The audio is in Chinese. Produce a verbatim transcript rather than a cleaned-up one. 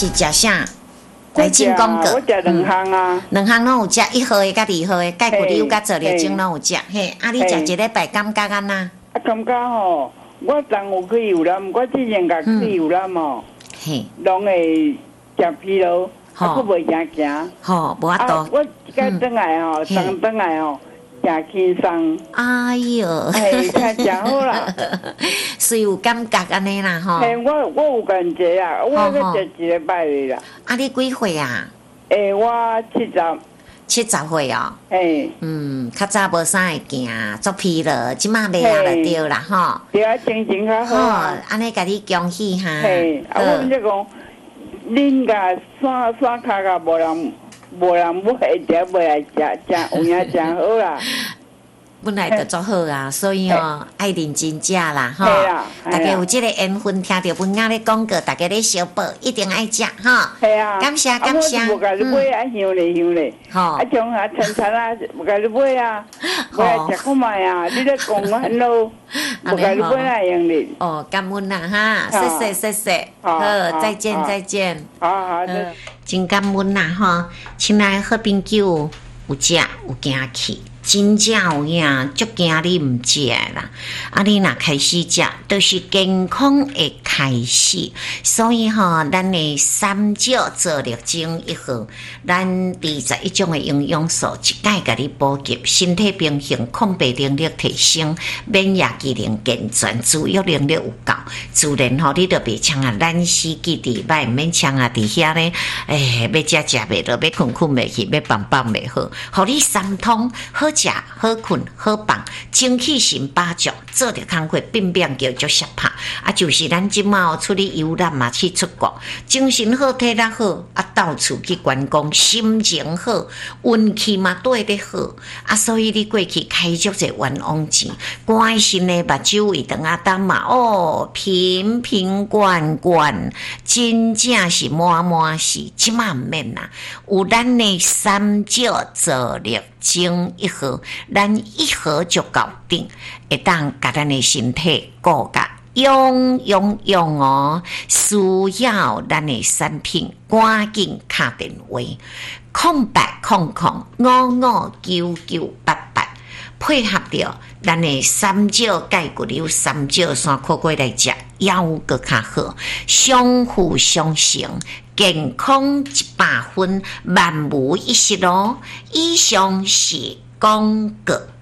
是食啥？来进讲个。 我食两项啊。 两项拢有食，一号的甲二号的，钙骨溜甲做热精拢有食。嘿，啊，你食一礼拜感觉安那？ 啊，感觉吼，我昨有去游览，我之前甲去游览吼，嘿，拢会食疲劳，啊，佫袂行行。 吼，无法度。 我甲转来吼，昨转来吼。真轻松， 哎呦， 哎，看真好啦， 是有感觉安尼啦吼。 嘿，我我有感觉啊，我要食一礼拜哩啦。 啊，你几岁啊？ 诶，我七十。 七十岁哦。 嘿。 嗯，较早无啥会行，作疲了，即马袂啊就对啦吼。 对啊，精神较好啊。 安尼甲你恭喜哈。 嘿，啊，我们就讲，恁甲山山骹甲无人。无人买，一买来食，真有影真好啦。 本来就足好啊，所以哦，爱认真食啦，吼。大家有这个缘分，听到文雅咧讲过，大家咧小报一定爱食，哈。 系啊。 感谢感谢。 啊，我无甲你买啊，香咧香咧。吼。啊，像啊，餐餐啊，无甲你买啊，买来食看卖啊，你咧讲我很咯，无甲你买那样咧。 哦，感恩啦哈，谢谢谢谢。好，再见再见。 好好。 真感恩啦吼，亲爱好朋友，有食有惊去。真正有影，足惊你毋食啦！啊，你若开始食，都、就是健康的开始。所以吼，咱的三焦做热精一号，咱二十一种的营养素，一概甲你补给，身体平衡，抗病能力提升，免疫机能健全，自愈能力有够，自然吼，你就袂像啊，咱死记伫歹，毋免像啊，伫遐咧，诶，要食食袂落，要困困袂去，要放放袂好，互你三通好。食好困好放，精气神八足，做着工课变变叫足适拍。啊，就是咱即马出去游览嘛，去出国，精神好，体力好，啊，到处去观光，心情好，运气嘛对得好。啊，所以你过去开足者冤枉钱，关心的目睭为长啊当嘛，哦，瓶瓶罐罐，真正是满满是，即马毋免啦，有咱的三焦做力精一盒，咱一盒就搞定，会当甲咱的身体顾甲用用用哦。需要咱的产品，赶紧打电话，空八空空五五九九八八，配合着咱的三焦钙骨溜三焦酸苦瓜来食，腰个较好，相辅相成。健康一百分，万无一失咯。以上是广告。